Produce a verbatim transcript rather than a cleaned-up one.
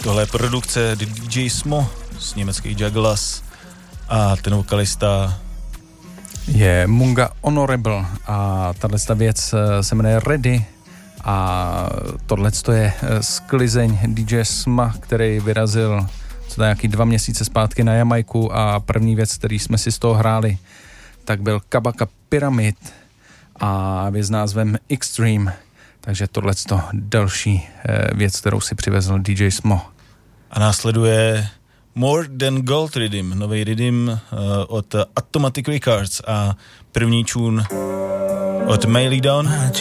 Tohle je produkce D J Smo z německých Jugglers a ten vokalista je Munga Honorable a tato věc se jmenuje Ready a tohle je sklizeň D J Sma, který vyrazil co nějaký dva měsíce zpátky na Jamajku a první věc, který jsme si z toho hráli, tak byl Kabaka Pyramid a věc s názvem Extreme, takže tohle je další věc, kterou si přivezl D J Smo. A následuje More Than Gold Rhythm, nový rhythm uh, od Automatic Records a první tune od Maily Dawn.